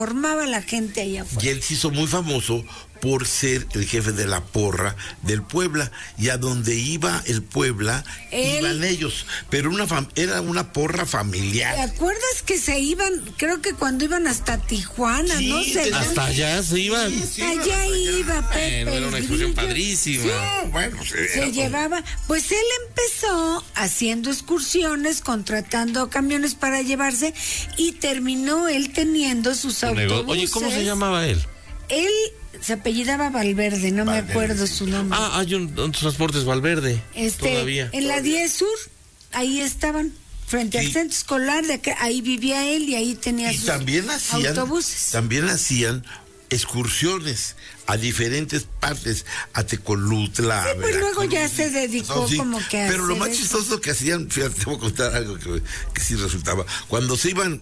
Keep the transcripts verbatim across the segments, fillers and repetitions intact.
formaba la gente allá afuera. Y él se hizo muy famoso por ser el jefe de la porra del Puebla, y a donde iba el Puebla, él, iban ellos, pero una fam- era una porra familiar. ¿Te acuerdas que se iban, creo que cuando iban hasta Tijuana, sí, no sé? Hasta allá se iban. Sí, sí, allá iba Pepe. Bueno, era una excursión padrísima. No, bueno, pues, Se era- llevaba, pues él empezó haciendo excursiones, contratando camiones para llevarse, y terminó él teniendo sus Un nego- autobuses. Oye, ¿cómo se llamaba él? Él se apellidaba Valverde, no Valverde. me acuerdo su nombre. Ah, hay un, un Transportes Valverde. este, Todavía. en la diez Sur, ahí estaban, frente Sí. al centro escolar, de acá, ahí vivía él y ahí tenía y sus también hacían autobuses. también hacían excursiones a diferentes partes, a Tecolutla, Sí, a pues luego Veracruz. ya se dedicó como que a Pero lo hacer más eso. chistoso que hacían, fíjate, te voy a contar algo que, que sí resultaba. Cuando se iban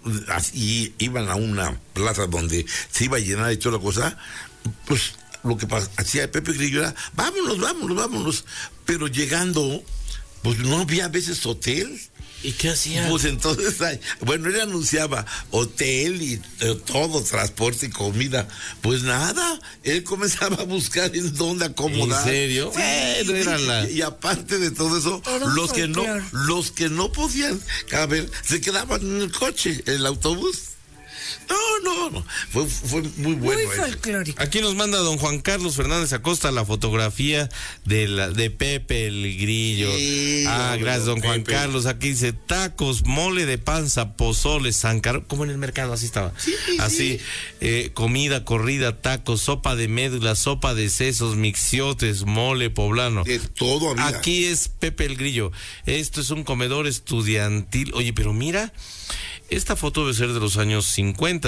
y iban a una plaza donde se iba a llenar y toda la cosa, pues lo que pas- hacía Pepe Grillo era, vámonos, vámonos, vámonos. Pero llegando, pues no había a veces hotel. ¿Y qué hacía? Pues entonces, ay, bueno, él anunciaba hotel y eh, todo, transporte y comida. Pues nada, él comenzaba a buscar en dónde acomodar. ¿En serio? Sí, Bueno, era la- y, y aparte de todo eso, Todo un los que no, folclor. los que no podían caber, se quedaban en el coche, en el autobús. No, no, no. Fue, fue muy bueno. Muy eso. folclórico. Aquí nos manda don Juan Carlos Fernández Acosta la fotografía de la de Pepe el Grillo. Sí, ah, hombre, gracias, don don Juan Pepe. Carlos. Aquí dice tacos, mole de panza, pozole, zancar, como en el mercado, así estaba. Sí, así, sí. eh, comida, corrida, tacos, sopa de médula, sopa de sesos, mixiotes, mole poblano. De todo había. Aquí es Pepe el Grillo. Esto es un comedor estudiantil. Oye, pero mira, esta foto debe ser de los años cincuenta.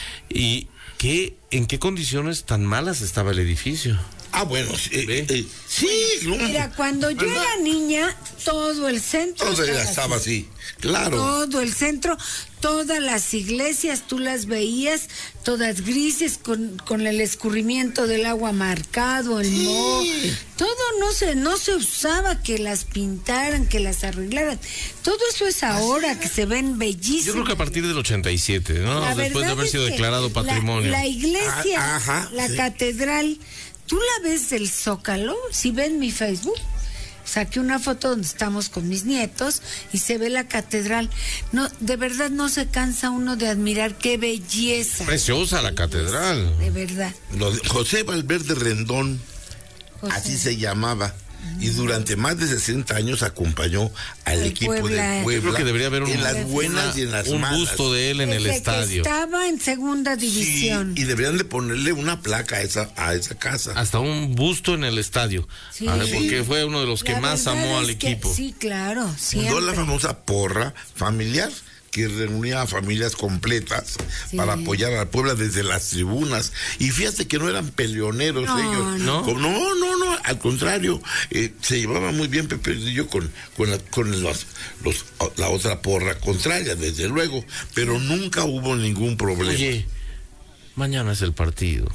¿Y qué, en qué condiciones tan malas estaba el edificio? Ah, bueno, sí. eh, ¿Ve? eh, sí, no. Mira, cuando yo era niña, todo el centro Todo ya estaba estaba así. así. Claro. Todo el centro, todas las iglesias, tú las veías, todas grises, con, con el escurrimiento del agua marcado, el moho. Todo no se, no se usaba que las pintaran, que las arreglaran. Todo eso es ahora, que se ven bellísimas. Yo creo que a partir del ochenta y siete, ¿no? La Después de verdad haber es sido que declarado la- patrimonio. La, iglesia, Ah, ajá, la sí. catedral, tú la ves del Zócalo, si ven mi Facebook, saqué una foto donde estamos con mis nietos y se ve la catedral. No, de verdad no se cansa uno de admirar qué belleza. Preciosa la catedral. De verdad. Lo de José Valverde Rendón, José. así se llamaba. Y durante más de sesenta años acompañó al El equipo Puebla. de Yo Puebla. creo que debería haber un- en las una- buenas y en las un malas. busto de él en el Desde que estadio. estaba en segunda división. Sí, y deberían de ponerle una placa a esa, a esa casa. Hasta un busto en el estadio. Sí. Ah, porque fue uno de los que La más verdad amó al es que- equipo. sí, claro, Fundó siempre. la famosa porra familiar, que reunía a familias completas Sí. para apoyar a Puebla desde las tribunas. Y fíjate que no eran peleoneros No, ellos. ¿no? Como- no, no, no, al contrario. Eh, se llevaba muy bien Pepe Grillo con, con, la, con los, los, la otra porra contraria, desde luego. Pero nunca hubo ningún problema. Oye, mañana es el partido.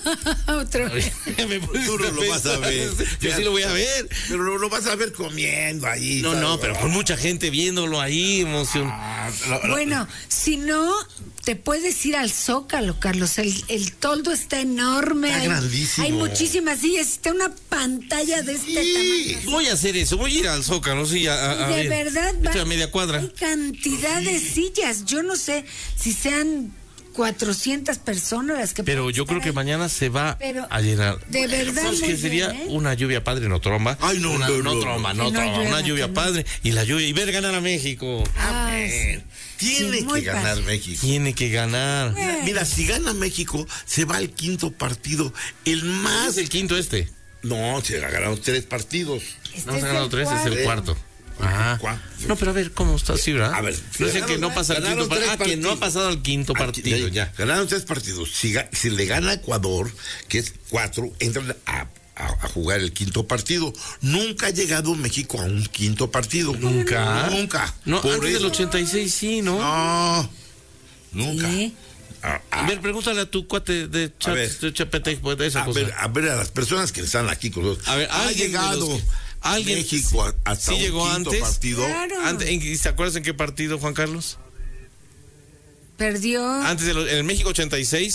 Otra vez. Me pusiste Tú no lo vas a ver. Yo sí lo voy a ver. Pero lo, lo vas a ver comiendo ahí. No, ¿sabes? no, pero con mucha gente viéndolo ahí, emoción. Ah, lo- lo- Bueno, si no, te puedes ir al Zócalo, Carlos. El, el toldo está enorme. Está hay, grandísimo. Hay muchísimas sillas. Está una pantalla de este Sí. tamaño. Voy a hacer eso, voy a ir al Zócalo, sí, a, a, a De ver. verdad, Esto va- a media cuadra. hay cantidad de sillas. Yo no sé si sean cuatrocientas personas las que Pero pueden yo estar creo que ahí. mañana se va Pero, a llenar. de verdad, ¿Sabes muy qué sería? bien, ¿eh? Una lluvia padre, no tromba. Ay, no, Una- no, no no, tromba, no. no Que no tromba. Una llueva, lluvia que no. padre y la lluvia. Y ver ganar a México. Ah, Amén. Tiene Sí, muy que ganar padre. México. Tiene que ganar. Bueno. Mira, si gana México, se va al quinto partido. El ¿Es más. el quinto este? No, se ha ganado tres partidos. Este No, se es ha ganado el tres, es el cuarto. cuarto. Ah. Cuatro. No, pero a ver, ¿cómo está así, verdad? A ver, no sé que ganaron- no pasa al ganaron quinto partido. tres Ah, que no ha partidos. pasado al quinto Aquí, partido, ya, ya. Ganaron tres partidos. Si, ga- si le gana a Ecuador, que es cuatro, entran a, a- a jugar el quinto partido. Nunca ha llegado México a un quinto partido. ¿Nunca? Nunca. No, Por antes del eso- ochenta y seis sí, ¿no? No. Nunca. Sí. A, A a- ver, pregúntale a tu cuate de chat, ver. de Chapetec, pues, de esa a cosa. ver, a ver, a las personas que están aquí con nosotros. A ver, ha alguien de llegado los que- alguien- México a- hasta ¿Sí un llegó quinto antes? partido. Claro. Ante- en- ¿Se acuerdas en qué partido, Juan Carlos? Perdió. Antes de los- en el México ochenta y seis.